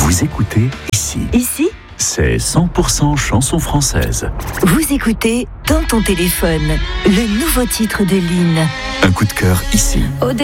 Vous écoutez ici. Ici, C'est 100% chanson française. vous écoutez dans ton téléphone le nouveau titre de Lynn. Un coup de cœur ici. Au